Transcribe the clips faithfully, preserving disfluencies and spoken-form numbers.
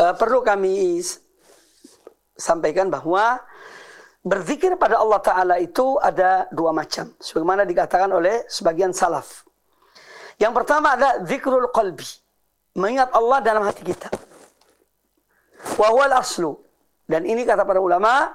uh, perlu kami sampaikan bahwa berzikir pada Allah Ta'ala itu ada dua macam. Sebagaimana dikatakan oleh sebagian salaf. Yang pertama ada zikrul qalbi. Mengingat Allah dalam hati kita. Wa huwal aslu. Dan ini kata para ulama,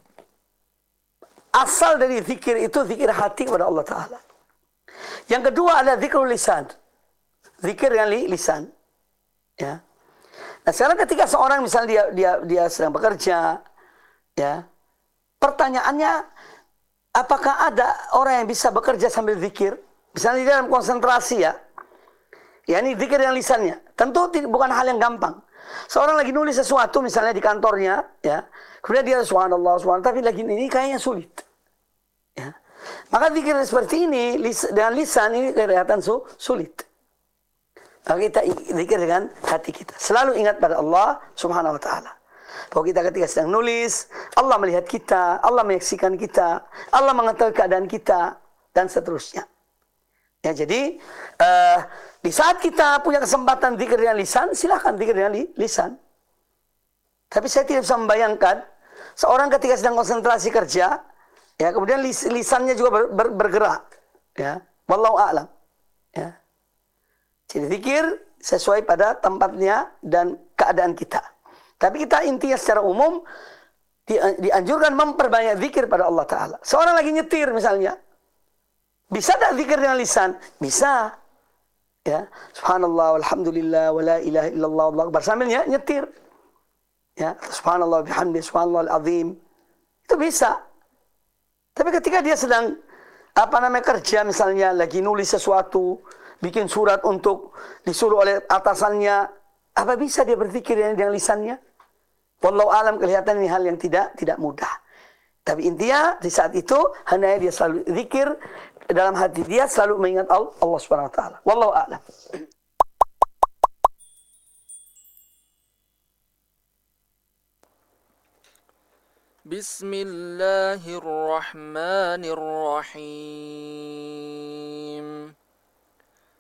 asal dari zikir itu zikir hati kepada Allah Ta'ala. Yang kedua adalah zikrul lisan. Zikir dengan li, lisan. Ya. Nah sekarang ketika seorang misalnya dia dia dia sedang bekerja, ya, pertanyaannya, apakah ada orang yang bisa bekerja sambil zikir? Misalnya di dalam konsentrasi ya. Ya ini zikir dengan lisannya. Tentu bukan hal yang gampang. Seorang lagi nulis sesuatu misalnya di kantornya, ya. Kemudian dia subhanallah, subhanallah, tapi lagi ini kayaknya sulit. Ya. Maka zikir seperti ini dengan lisan ini kelihatan sulit. Maka kita zikir dengan hati kita. Selalu ingat pada Allah Subhanahu wa taala. Bahwa kita ketika sedang nulis, Allah melihat kita, Allah menyaksikan kita, Allah mengetahui keadaan kita, dan seterusnya. Ya, jadi uh, di saat kita punya kesempatan zikir dengan lisan, silakan zikir dengan li, lisan. Tapi saya tidak bisa membayangkan seorang ketika sedang konsentrasi kerja, ya kemudian lis, lisannya juga ber, ber, bergerak, ya. Wallahu a'lam. Ya. Jadi zikir sesuai pada tempatnya dan keadaan kita. Tapi kita intinya secara umum di, dianjurkan memperbanyak zikir pada Allah Ta'ala. Seorang lagi nyetir misalnya, bisa tak zikir dengan lisan? Bisa. Ya, subhanallah, walhamdulillah, wala ilaha illallah, wallahu akbar. Sambil nyetir. Ya, subhanallah, bihamdi, subhanallah al-azim. Itu bisa. Tapi ketika dia sedang, apa namanya, kerja misalnya, lagi nulis sesuatu, bikin surat untuk disuruh oleh atasannya, apa bisa dia berzikir dengan lisannya? Wallahu alam, kelihatan ini hal yang tidak tidak mudah. Tapi intinya di saat itu hendaknya dia selalu zikir dalam hati, dia selalu mengingat Allah Subhanahu wa taala. Wallahu a'lam. Bismillahirrahmanirrahim.